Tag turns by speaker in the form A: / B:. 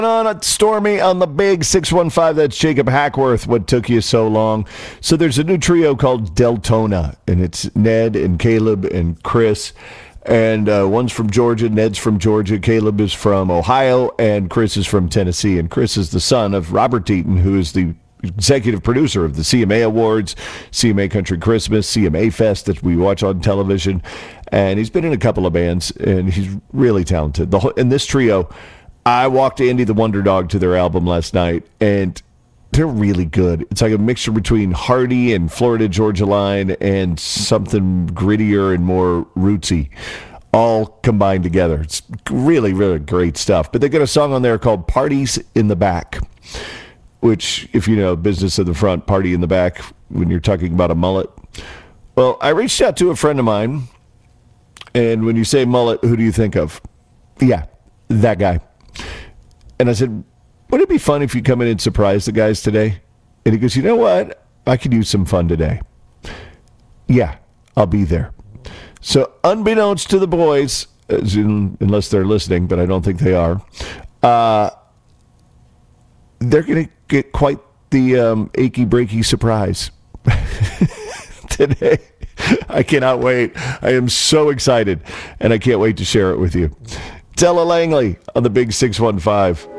A: On at Stormy on the big 615. That's Jacob Hackworth. What took you so long? So there's a new trio called Deltona, and it's Ned and Caleb and Chris. And one's from Georgia, Ned's from Georgia, Caleb is from Ohio, and Chris is from Tennessee. And Chris is the son of Robert Deaton, who is the executive producer of the CMA Awards, CMA Country Christmas, CMA Fest that we watch on television. And he's been in a couple of bands, and he's really talented. And this trio, I walked Andy the Wonder Dog to their album last night, and they're really good. It's like a mixture between Hardy and Florida Georgia Line and something grittier and more rootsy, all combined together. It's really, really great stuff. But they got a song on there called Parties in the Back, which, if you know, business in the front, party in the back, when you're talking about a mullet. Well, I reached out to a friend of mine, and when you say mullet, who do you think of? Yeah, that guy. And I said, would it be fun if you come in and surprise the guys today? And he goes, you know what? I could use some fun today. Yeah, I'll be there. So unbeknownst to the boys, unless they're listening, but I don't think they are, they're going to get quite the achy breaky surprise today. I cannot wait. I am so excited, and I can't wait to share it with you. Della Langley on the big 615.